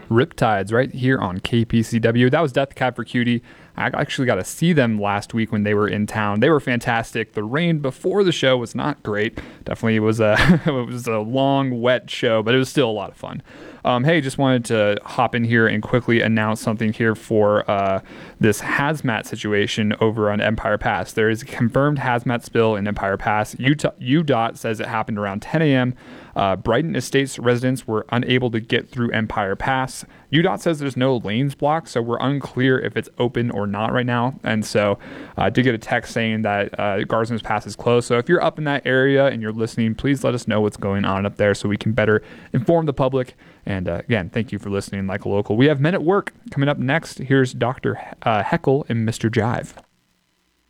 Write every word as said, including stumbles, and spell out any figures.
Riptides right here on K P C W. That was Death Cab for Cutie. I actually got to see them last week when they were in town. They were fantastic. The rain before the show was not great. Definitely was a it was a long, wet show, but it was still a lot of fun. Um, hey, just wanted to hop in here and quickly announce something here for uh, this hazmat situation over on Empire Pass. There is a confirmed hazmat spill in Empire Pass. Utah, U D O T says it happened around ten a.m. Uh, Brighton Estates residents were unable to get through Empire Pass. U D O T says there's no lanes blocked, so we're unclear if it's open or not right now. And so uh, I did get a text saying that uh, Garson's Pass is closed. So if you're up in that area and you're listening, please let us know what's going on up there so we can better inform the public. And uh, again, thank you for listening like a local. We have Men at Work coming up next. Here's Doctor Uh, Heckle and Mister Jive.